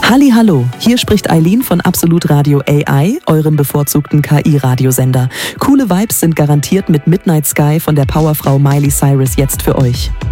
Hallihallo, hier spricht Eileen von Absolut Radio AI, eurem bevorzugten KI-Radiosender. Coole Vibes sind garantiert mit Midnight Sky von der Powerfrau Miley Cyrus jetzt für euch.